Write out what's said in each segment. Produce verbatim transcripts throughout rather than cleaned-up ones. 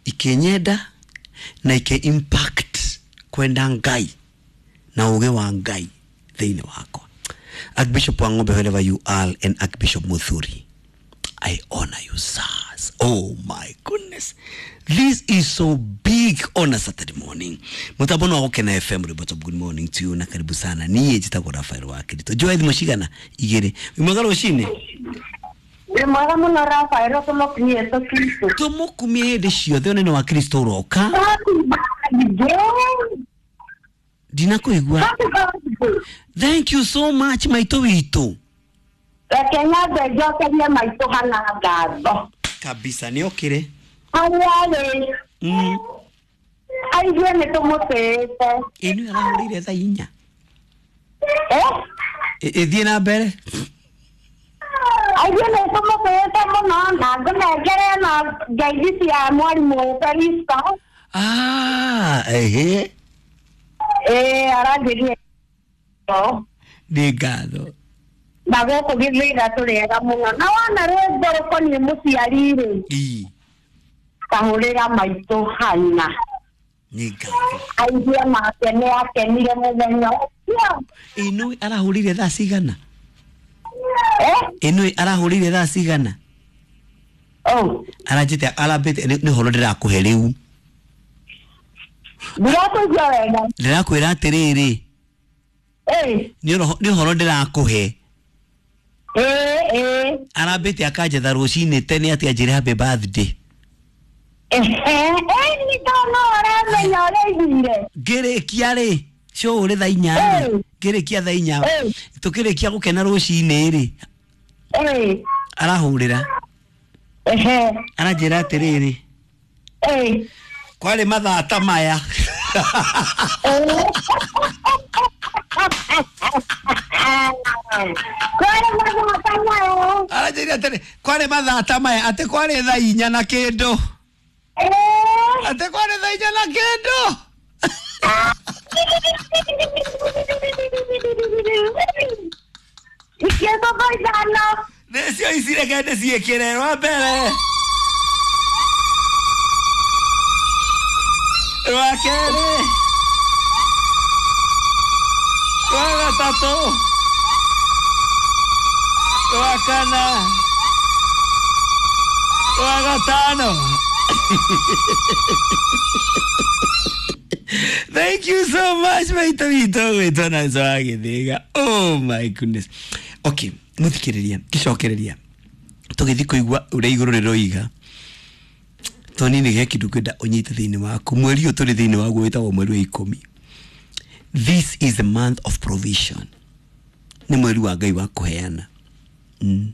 ikenyeda na ike impact kwenda Ngai na uge wa Ngai thini wako. Archbishop Wangombe, wherever you are, and Archbishop Muthuri, I honor you, sirs. Oh my goodness, this is so big on a Saturday morning. Mutabono wako na F M report of good morning to you na karibu sana. Niye jitako Rafael wake dito Joy Mushigana igere imagalo ushine Imagalo muna Rafael tomo kumie to Kristo tomo kumie de shio de one wa Kristo roka dinako igwa. Thank you so much my towito. Kenya de joke ni mai to hana gado kabisa ni okire ayale mm ai viene tomo tete inu ala hulire za inya eh e dina bere ai viene tomo tete mono na gona gere na gaidisi ya mwali mo perista ah eh eh ara gere to digado Bago ko givira turega muno na wana rwego ko ni musiarire i kahurira maito hana digado aidia makene akenire muthenya inu ala hulire tha cigana eh inu ala hulire tha cigana oh ala jite ala bete ni holo ndira kuheriu Burato jawega ndira kwira atiriri eh ni ni holo ndira kuhe eh eh ala bete akaje tha rucine tene ati ajire happy birthday eh eh ni tono ara nyore ngire gere kiare sho uri tha inya gere kia tha inya tukire kia gukena rucine ri eh ala hurira eh ala jira atiriri eh kwale mathata maya kwale mathata maya ala jira atiriri kwale mathata maya ate kwale tha inya na kendo eh ate kwale tha inya na kendo Ikiendo bailando desio isire que desio quiere no bere Wakere Waga tato Wakana Waga tano Thank you so much my tovito wetona swagi diga. Oh my goodness. Okay, muthikiriria kishokereria tugithiko igwa ure iguru riroiga toni ni gekindu kwenda unyite thini waku mweri uturi thini wagu wetagwo mweri wa ikumi. This is the month of provision. Ni mweri wa Ngai wa kuheana. Mm.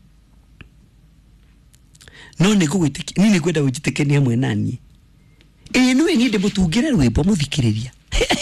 No ni kugwitiki ni ni kwenda ujitekenia mwe nani. Eh no ni ndebo tugire rwimbo muthikiriria.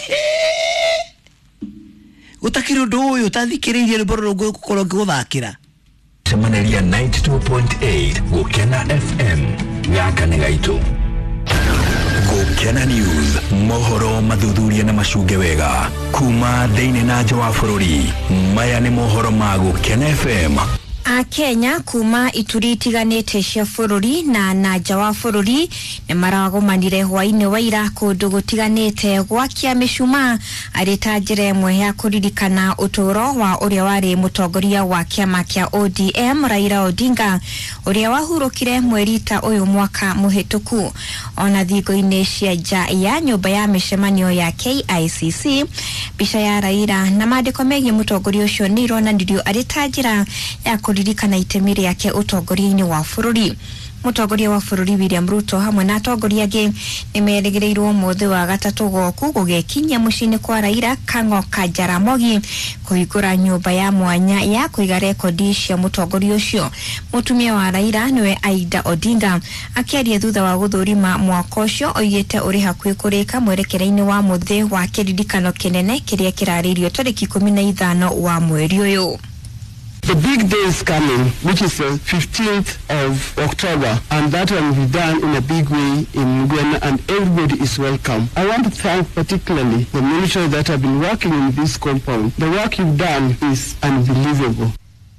Utakiro ndoyo tathikiriria rwimbo rwo gukoro guthakira. Semaneria ninety-two point eight Gukena F M Ngaka Negaitu. Gukena News mohoro mathuthuria na macunge wega kuma thiini na nja wa bururi. Maya ni mohoro ma Gukena F M. A Kenya kuma ituri itiganite cia bururi na nanja wa bururi ni maragomanire hwaine wa ira kundu gutiganite gwakia micuma arita njira imwe ya kuririkana uturo wa uria wari mutongoria wa kiama kia O D M Raila Odinga uria wahurukire mweri ta uyu mwaka muhituku. Ona thigo-ini cia nja ya nyumba ya micemanio ya K I C C bisha ya Raila na maandiko megie mutongoria ucio ni ironanirio arita njira ya kuririkana itemi riake utongoria-ini wa bururi. Mutongoria wa bururi William Ruto hamwe na atongoria angi nimeregereirwo muthi wa gatatu goku gugekinya mucini kwa Raila Kang'oka Jaramogi kuhingura nyumba ya mwanya ya kuiga rekodi cia mutongoria ucio. Mutumia wa Raila niwe Aida Odinga akiaria thutha wa guthurima mwaka ucio oigite uri hakuhi kurika mwerekera-ini wa muthi wa kiririkano kinene kiria kiraririo tariki kumi na ithano wa mweri uyu. The big day is coming, which is the fifteenth of October, and that will be done in a big way in Ngwena, and everybody is welcome. I want to thank particularly the military that have been working in this compound. The work you've done is unbelievable.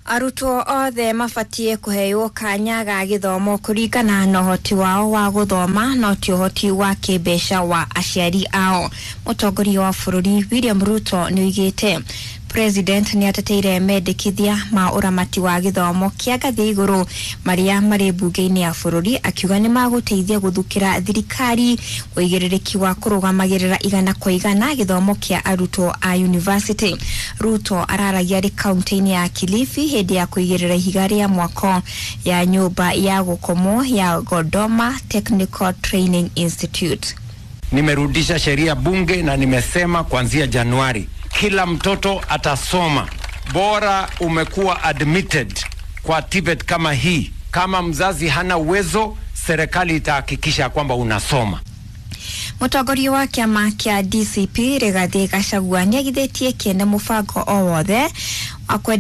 Arutwo othe mabatie kuheywo kanya ga githomo kuringana na uhoti wao wa guthoma no ti uhoti wa kibesha wa aciari ao. Mutongoria wa bururi William Ruto niugite President ni ateteire mendekithia ma uramati wa githomo kia ngathi iguru maria mari bunge-ini ya bururi akiuga ni maguteithia guthukira thirikari uigiririki wa kurugamagirira igana kwa igana githomo kia arutwo a university. Ruto araragia ri kaunti-ini ya Kilifi hindi ya kuigirira ihiga ria mwako ya nyumba ya gukomo ya Godoma Technical Training Institute. Nimerudisha sheria bunge na nimesema kuanzia Januari kila mtoto atasoma. Bora umekuwa admitted kwa Tibet kama hii. Kama mzazi hana uwezo, serikali itahakikisha kwamba unasoma. Mutongoria wa kiama kia D C P Rigathi Gachagua ni agithetie kiene mubango o wothe